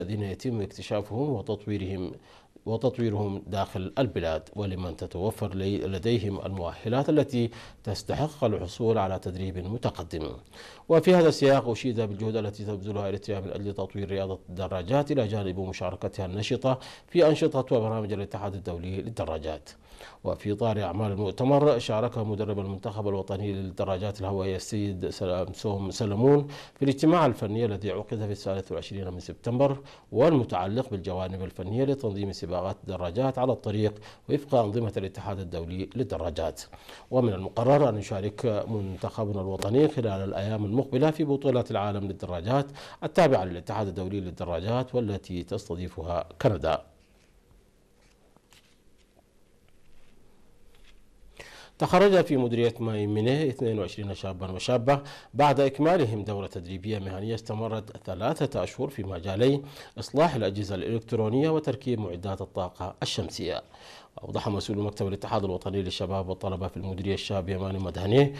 الذين يتم اكتشافهم وتطويرهم داخل البلاد، ولمن تتوفر لديهم المؤهلات التي تستحق الحصول على تدريب متقدم. وفي هذا السياق أشيد بالجهود التي تبذلها إريتريا من أجل تطوير رياضة الدراجات إلى جانب مشاركتها النشطة في أنشطة وبرامج الاتحاد الدولي للدراجات. وفي إطار أعمال المؤتمر شارك مدرب المنتخب الوطني للدراجات الهوائية السيد سوم سلمون في الاجتماع الفني الذي عقد في 23 من سبتمبر، والمتعلق بالجوانب الفنية لتنظيم سباقات الدراجات على الطريق وفق أنظمة الاتحاد الدولي للدراجات. ومن المقرر أن يشارك منتخبنا الوطني خلال الأيام المقبلة في بطولات العالم للدراجات التابعة للاتحاد الدولي للدراجات والتي تستضيفها كندا. تخرج في مديرية مايمينيه 22 شابا وشابة بعد إكمالهم دورة تدريبية مهنية استمرت 3 أشهر في مجالي إصلاح الأجهزة الإلكترونية وتركيب معدات الطاقة الشمسية. أوضح مسؤول مكتب الاتحاد الوطني للشباب والطلبة في المديرية الشاب يماني مدهني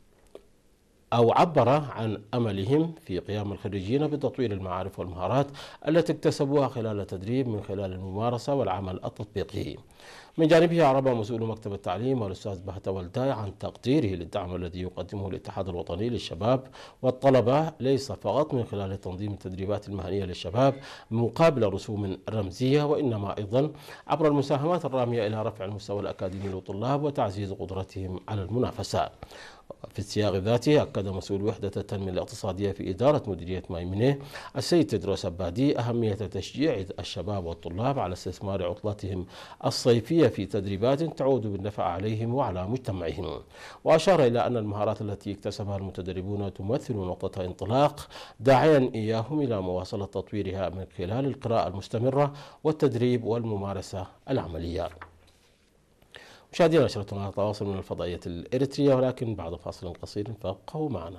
عبر عن أملهم في قيام الخريجين بتطوير المعارف والمهارات التي اكتسبوها خلال التدريب من خلال الممارسة والعمل التطبيقي. من جانبه أعرب مسؤول مكتب التعليم والأستاذ بهتا والداي عن تقديره للدعم الذي يقدمه الاتحاد الوطني للشباب والطلبة، ليس فقط من خلال تنظيم التدريبات المهنية للشباب مقابل رسوم رمزية، وإنما أيضا عبر المساهمات الرامية إلى رفع المستوى الأكاديمي للطلاب وتعزيز قدرتهم على المنافسة. في السياق ذاته أكد مسؤول وحدة التنمية الاقتصادية في إدارة مديرية مايمينيه السيد تدروس أبادي أهمية تشجيع الشباب والطلاب على استثمار عطلتهم الصيفية في تدريبات تعود بالنفع عليهم وعلى مجتمعهم. وأشار إلى أن المهارات التي اكتسبها المتدربون تمثل نقطة انطلاق، داعيا إياهم إلى مواصلة تطويرها من خلال القراءة المستمرة والتدريب والممارسة العملية. مشاهدينا، نشرتنا على تواصل من الفضائية الإريترية، ولكن بعد فاصل قصير فابقوا معنا.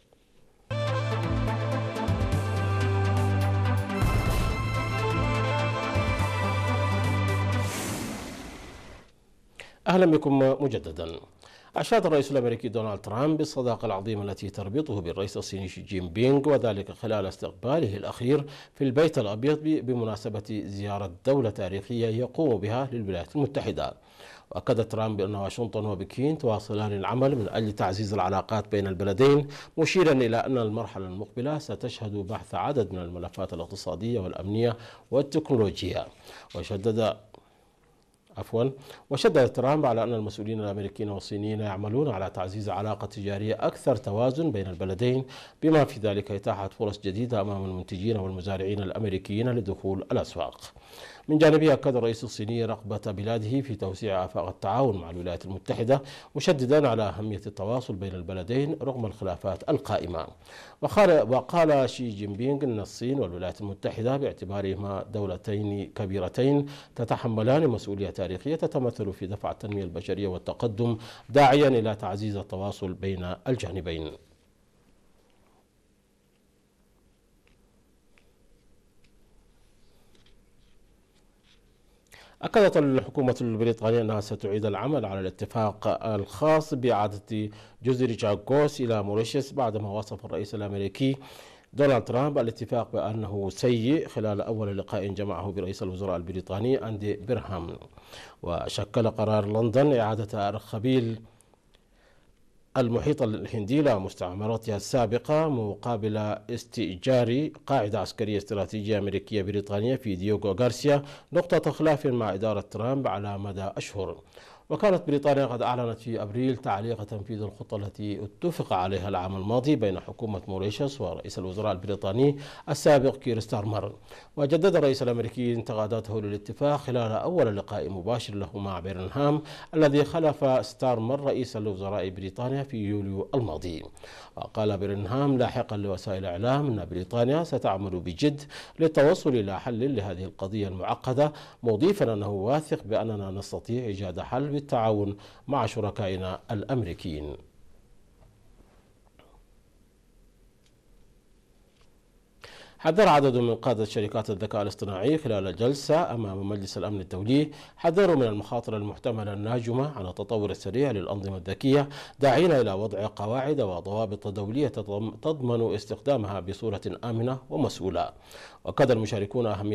أهلا بكم مجددا. أشاد الرئيس الأمريكي دونالد ترامب بالصداقة العظيمة التي تربطه بالرئيس الصيني شي جين بينغ، وذلك خلال استقباله الأخير في البيت الأبيض بمناسبة زيارة دولة تاريخية يقوم بها للولايات المتحدة. وأكد ترامب بأن واشنطن وبكين تواصلان العمل من أجل تعزيز العلاقات بين البلدين، مشيرا إلى أن المرحلة المقبلة ستشهد بحث عدد من الملفات الاقتصادية والأمنية والتكنولوجية. وشدد ترامب على أن المسؤولين الأمريكيين والصينيين يعملون على تعزيز علاقة تجارية أكثر توازن بين البلدين، بما في ذلك إتاحة فرص جديدة أمام المنتجين والمزارعين الأمريكيين لدخول الأسواق. من جانبه أكد الرئيس الصيني رغبة بلاده في توسيع آفاق التعاون مع الولايات المتحدة، مشددا على أهمية التواصل بين البلدين رغم الخلافات القائمة. وقال شي جين بينغ أن الصين والولايات المتحدة باعتبارهما دولتين كبيرتين تتحملان مسؤولية تاريخية تتمثل في دفع التنمية البشرية والتقدم، داعيا إلى تعزيز التواصل بين الجانبين. أكدت الحكومة البريطانية أنها ستعيد العمل على الاتفاق الخاص بإعادة جزر جاكوس إلى موريشيوس، بعدما وصف الرئيس الأمريكي دونالد ترامب الاتفاق بأنه سيء خلال أول لقاء جمعه برئيس الوزراء البريطاني أندي بيرهام. وشكل قرار لندن إعادة أرخبيل المحيط الهندي لمستعمراتها السابقة مقابل استئجار قاعدة عسكرية استراتيجية أمريكية بريطانية في ديوغو غارسيا، نقطة خلاف مع إدارة ترامب على مدى أشهر. وكانت بريطانيا قد أعلنت في أبريل تعليق تنفيذ الخطة التي اتفق عليها العام الماضي بين حكومة موريشيوس ورئيس الوزراء البريطاني السابق كير ستارمر. وجدد الرئيس الأمريكي انتقاداته للاتفاق خلال أول لقاء مباشر له مع بيرنهام الذي خلف ستارمر رئيس الوزراء بريطانيا في يوليو الماضي. وقال بيرنهام لاحقا لوسائل الإعلام أن بريطانيا ستعمل بجد للتوصل إلى حل لهذه القضية المعقدة، مضيفا أنه واثق بأننا نستطيع إيجاد حل بالتعاون مع شركائنا الأمريكيين. حذر عدد من قادة شركات الذكاء الاصطناعي خلال الجلسة أمام مجلس الأمن الدولي، حذروا من المخاطر المحتملة الناجمة عن التطور السريع للأنظمة الذكية، داعين إلى وضع قواعد وضوابط دولية تضمن استخدامها بصورة آمنة ومسؤولة. وأكد المشاركون أهمية